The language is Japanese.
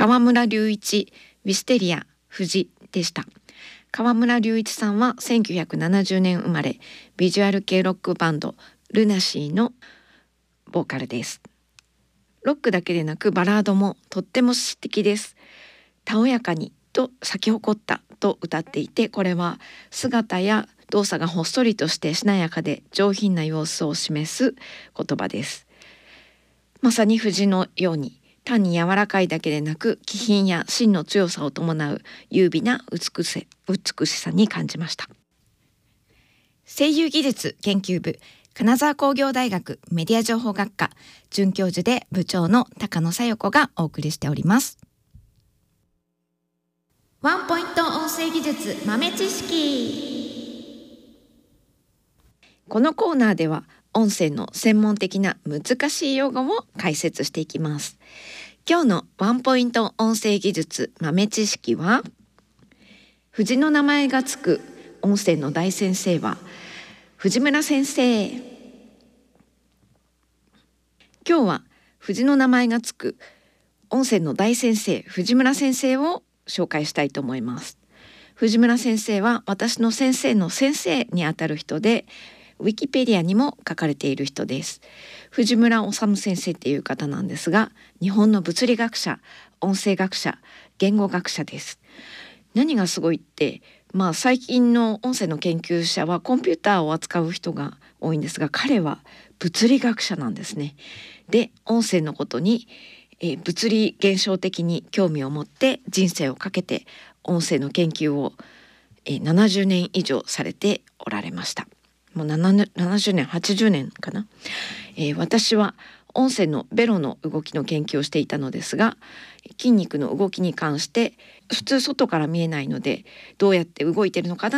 川村隆一ウィステリア富士でした。川村隆一さんは1970年生まれ、ビジュアル系ロックバンドルナシーのボーカルです。ロックだけでなくバラードもとっても詩的です。たおやかにと咲き誇ったと歌っていて、これは姿や動作がほっそりとしてしなやかで上品な様子を示す言葉です。まさに藤のように単に柔らかいだけでなく、気品や芯の強さを伴う優美な美しさに感じました。声優技術研究部金沢工業大学メディア情報学科准教授で部長の高野紗代子がお送りしております。ワンポイント音声技術豆知識。このコーナーでは音声の専門的な難しい用語を解説していきます。今日のワンポイント音声技術豆知識は、藤の名前がつく音声の大先生は藤村先生。今日は藤の名前がつく音声の大先生藤村先生を紹介したいと思います。藤村先生は私の先生の先生にあたる人で、ウィキペディアにも書かれている人です。藤村治先生っていう方なんですが、日本の物理学者、音声学者、言語学者です。何がすごいって、最近の音声の研究者はコンピューターを扱う人が多いんですが、彼は物理学者なんですね。で、音声のことに、物理現象的に興味を持って人生をかけて音声の研究を、70年以上されておられました。もう70年80年かな。私は音声のベロの動きの研究をしていたのですが、筋肉の動きに関して普通外から見えないので、どうやって動いているのかな